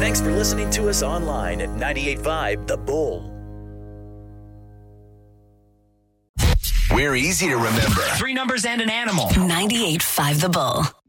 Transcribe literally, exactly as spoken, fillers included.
Thanks for listening to us online at ninety-eight point five The Bull. We're easy to remember. Three numbers and an animal. ninety-eight point five The Bull.